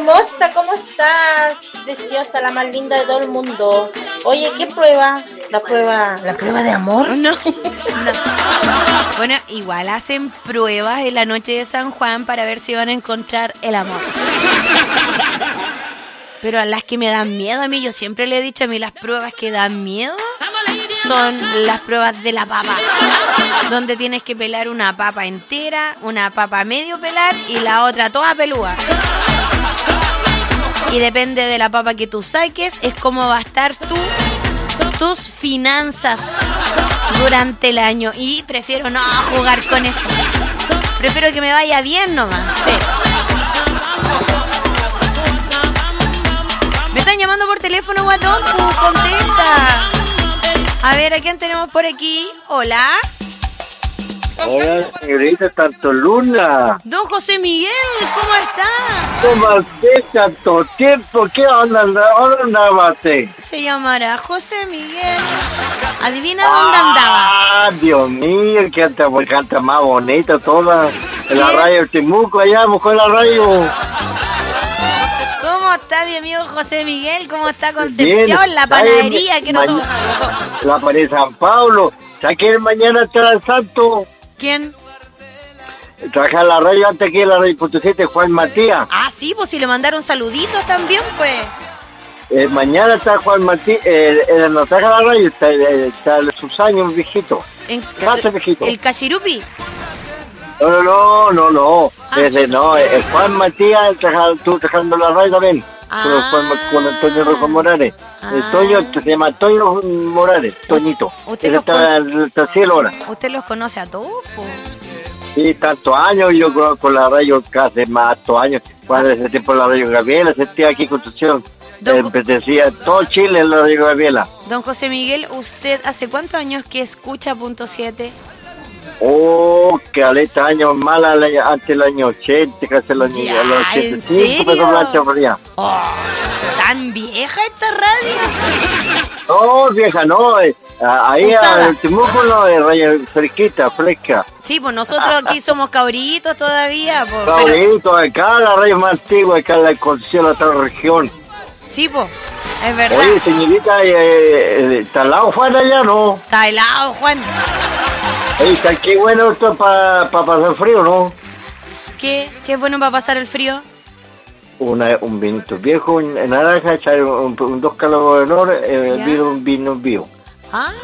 hermosa, ¿cómo estás? Preciosa, la más linda de todo el mundo. Oye, ¿qué prueba? ¿La prueba de amor? No. Bueno, igual hacen pruebas en la noche de San Juan para ver si van a encontrar el amor. Pero a las que me dan miedo a mí, yo siempre le he dicho a mí, las pruebas que dan miedo son las pruebas de la papa, donde tienes que pelar una papa entera, una papa medio pelar y la otra toda pelúa. Y depende de la papa que tú saques, es como va a estar tus finanzas durante el año. Y prefiero no jugar con eso. Prefiero que me vaya bien nomás. Sí. Me están llamando por teléfono, guatón. Contenta. A ver, ¿a quién tenemos por aquí? Hola. Hola, señorita Tartoluna. Don José Miguel, ¿cómo está? ¿Cómo estás? Tanto tiempo. ¿Qué onda? ¿Dónde andabas? Se llamará José Miguel. Adivina dónde andaba. Ah, Dios mío, que canta más bonita toda. En la radio Temuco, allá, buscó la radio. ¿Cómo está mi amigo José Miguel? ¿Cómo está Concepción? Bien. La panadería que no toma. La pared San Pablo. ¿Sabes que mañana está el santo? ¿Quién? Trabaja en la radio antes que la radio .7, Juan Matías. Ah, sí, pues si le mandaron saluditos también, pues. Mañana está Juan Matías, no trabaja en la radio, está sus años, viejito. Viejito. ¿El Cachirupi? No. No, Juan Matías, estuvo trabajando en la radio también. Con Antonio Rojo Morales. Toño, se llama Antonio Morales, Toñito. ¿Usted está en el cielo ahora. ¿Usted los conoce a todos? Sí, tantos años, yo con la radio casi más años. Cuando ese tiempo la radio Gabriela, sentía aquí construcción. Pertenecía todo Chile en la radio Gabriela. Don José Miguel, ¿usted hace cuántos años que escucha .7? Oh, que aleta años mala antes del año 80, casi el año 85, pero Blancha Fría. Oh, ¿tan vieja esta radio? No, vieja, no. Ahí en Temuco no, radio fresquita. Sí, pues nosotros aquí somos cabritos todavía. Pues, cabritos, acá la radio más antigua, acá la concesión de otra región. Sí, pues, es verdad. Oye, señorita, ¿está helado Juan allá, no? Está helado, Juan. Está qué bueno esto para pasar frío, ¿no? ¿Qué es bueno para pasar el frío? Un vinito viejo en naranja, echar dos calabos de honor, un vino vivo. Ah,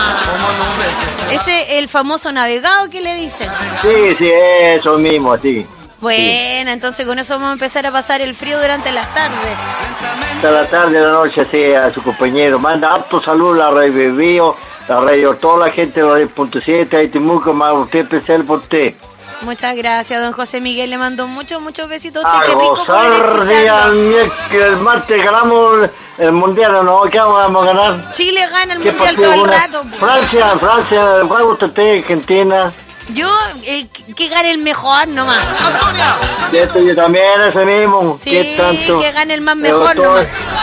ese el famoso navegado que le dicen. Sí, eso mismo, sí. Bueno, sí. Entonces con eso vamos a empezar a pasar el frío durante las tardes. Hasta la tarde, la noche, sí, a su compañero. Manda apto salud a Radio Bebío, la radio, toda la gente de Radio .7, ahí Temuco, más usted especial por usted. Muchas gracias, don José Miguel, le mando muchos besitos a usted. Qué rico poder escucharlo. El martes ganamos el mundial, ¿no? ¿Qué vamos a ganar? Chile gana el mundial todo el rato. Francia, ¿cuál gusta usted? Argentina. Yo, el que gane el mejor nomás. Yo también, ese mismo. Sí, ¿qué tanto? Que gane el más mejor nomás.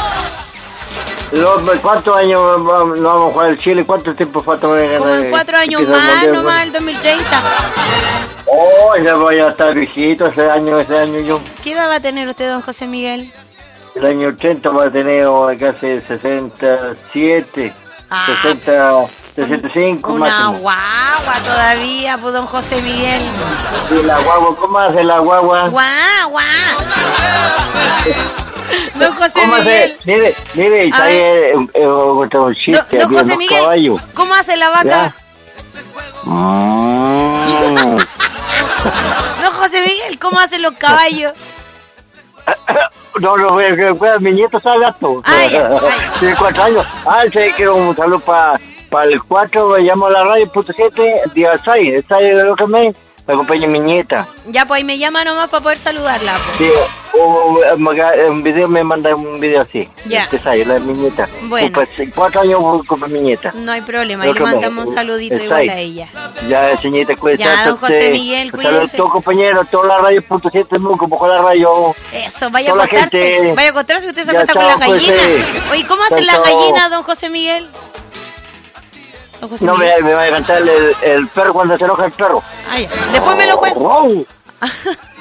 ¿Cuántos años no vamos a jugar el Chile? ¿Cuánto tiempo falta para ganar? Como en 4 años más nomás, el 2030. Oh, ya voy a estar viejito ese año yo. ¿Qué edad va a tener usted, don José Miguel? El año 80 va a tener casi 67, 65 Una máximo. guagua todavía, pues, don José Miguel. ¿Y la guagua? ¿Cómo hace la guagua? Guagua. Don José Miguel. Mire, está ahí un chiste. Don José Miguel, caballo. ¿Cómo hace la vaca? Don José Miguel, ¿cómo hacen los caballos? No, mi nieto está gato. Tiene 4 años. Se quiero un saludo para el 4, me llamo a la radio .7, día 6, está ahí de lo que me acompaña mi nieta. Ya, pues ahí me llama nomás para poder saludarla. Pues. Sí, un video me manda un video así. Ya. La mi nieta. Bueno. Pues 4 años con mi nieta. No hay problema, ahí le mandamos un saludito igual a ella. Ya, señorita, cuídate. Ya, don José Miguel, cuídese. Saludos a todos compañeros, toda la radio .7, como la radio. Eso, vaya a acostarse. Vaya a acostarse, usted se acuesta con la gallina. Oye, ¿cómo hacen las gallinas, don José Miguel? No, me va a cantar el perro cuando se enoja el perro. Después me lo cuento.